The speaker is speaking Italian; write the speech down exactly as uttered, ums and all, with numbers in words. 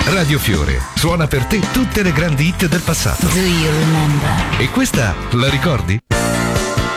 Radio Fiore suona per te tutte le grandi hit del passato. Do you remember? E questa la ricordi?